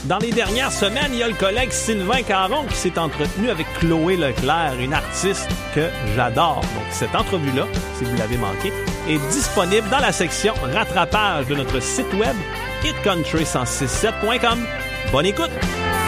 Dans les dernières semaines, il y a le collègue Sylvain Caron qui s'est entretenu avec Chloé Leclerc, une artiste que j'adore. Donc, cette entrevue-là, si vous l'avez manqué, est disponible dans la section rattrapage de notre site web hitcountry1067.com. Bonne écoute!